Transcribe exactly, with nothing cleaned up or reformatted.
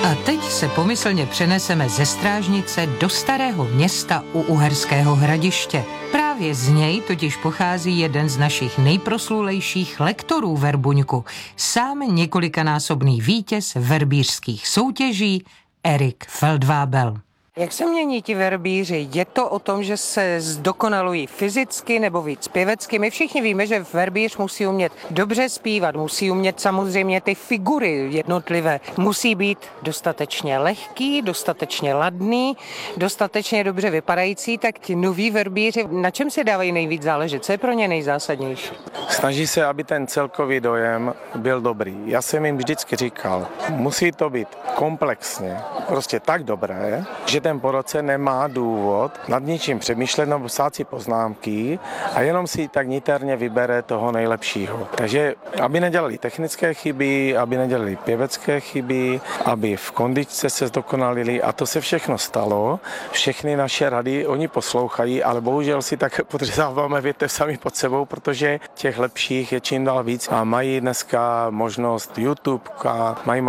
A teď se pomyslně přeneseme ze Strážnice do Starého Města u Uherského Hradiště. Právě z něj totiž pochází jeden z našich nejproslulejších lektorů verbuňku, sám několikanásobný vítěz verbířských soutěží Erik Feldvábel. Jak se mění ti verbíři? Je to o tom, že se zdokonalují fyzicky nebo víc pěvecky? My všichni víme, že verbíř musí umět dobře zpívat, musí umět samozřejmě ty figury jednotlivé. Musí být dostatečně lehký, dostatečně ladný, dostatečně dobře vypadající. Tak ti noví verbíři, na čem si dávají nejvíc záležet? Co je pro ně nejzásadnější? Snaží se, aby ten celkový dojem byl dobrý. Já jsem jim vždycky říkal, musí to být komplexně, prostě tak dobré, že ten porodce nemá důvod nad ničím přemýšlet nebo psát si poznámky a jenom si tak niterně vybere toho nejlepšího. Takže aby nedělali technické chyby, aby nedělali pěvecké chyby, aby v kondičce se zdokonalili a to se všechno stalo. Všechny naše rady oni poslouchají, ale bohužel si tak podřezáváme větev sami pod sebou, protože těch lepších je čím dál víc a mají dneska možnost YouTube, mají